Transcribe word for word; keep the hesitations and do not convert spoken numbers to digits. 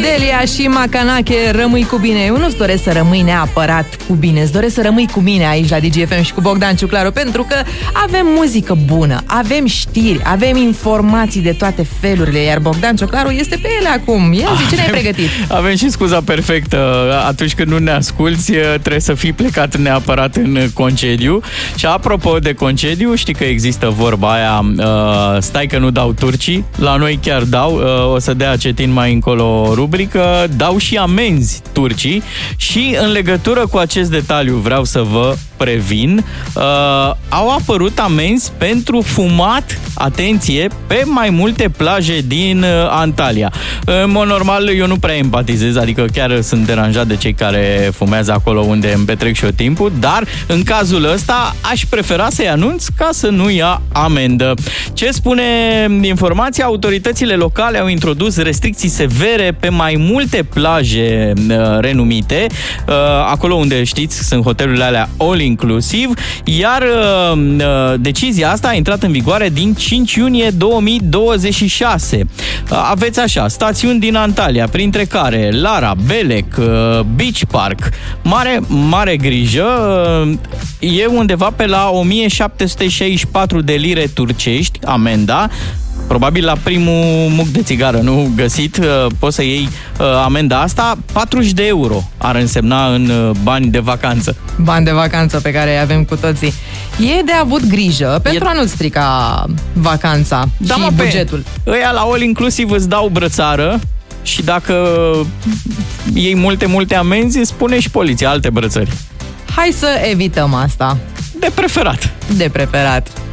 Delia și Macanache, rămâi cu bine. Eu nu-ți doresc să rămâi neapărat cu bine, îți doresc să rămâi cu mine aici la D G F M și cu Bogdan Ciuclaru, pentru că avem muzică bună, avem știri, avem informații de toate felurile, iar Bogdan Ciuclaru este pe ele acum. Ia zi, ce ne-ai pregătit? Avem și scuza perfectă. Atunci când nu ne asculți, trebuie să fii plecat neapărat în concediu. Și apropo de concediu, știi că există vorba aia, uh, stai că nu dau turcii, la noi chiar dau, uh, o să dea Cetin mai încolo rubrică, dau și amenzi turcii și în legătură cu acest detaliu vreau să vă previn, uh, au apărut amenzi pentru fumat, atenție, pe mai multe plaje din uh, Antalya. În mod normal, eu nu prea empatizez, adică chiar sunt deranjat de cei care fumează acolo unde îmi petrec și eu timpul, dar în cazul ăsta aș prefera să-i anunț ca să nu ia amendă. Ce spune informația? Autoritățile locale au introdus restricții severe pe mai multe plaje uh, renumite, uh, acolo unde, știți, sunt hotelurile alea all inclusiv, iar uh, uh, decizia asta a intrat în vigoare din cinci iunie două mii douăzeci și șase. Uh, aveți așa, stațiuni din Antalya, printre care Lara, Belek, uh, Beach Park. Mare, mare grijă, uh, e undeva pe la o mie șapte sute șaizeci și patru de lire turcești, amenda. Probabil la primul muc de țigară nu găsit, poți să iei amenda asta. patruzeci de euro ar însemna în bani de vacanță. Bani de vacanță pe care îi avem cu toții. E de avut grijă pentru e... a nu strica vacanța da, și bugetul. Ăia la all inclusiv îți dau brățară și dacă iei multe, multe amenzi, spune și poliția alte brățări. Hai să evităm asta. De preferat. De preferat.